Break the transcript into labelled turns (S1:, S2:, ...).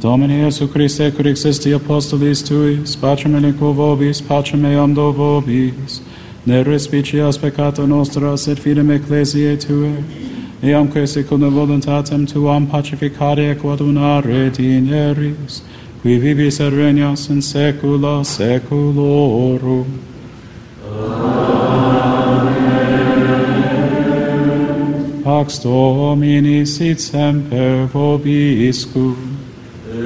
S1: Domini Iesu Christe, cur existi apostolis tuis, pacem eliquo vobis, pacem eam do vobis, ne respicias peccata nostra, sed fidem ecclesiae tue, eamque secundum voluntatem tuam pacificare equadunare dineris, qui vivis et regnas in saecula saeculorum. Pax Domini sit semper vobiscum.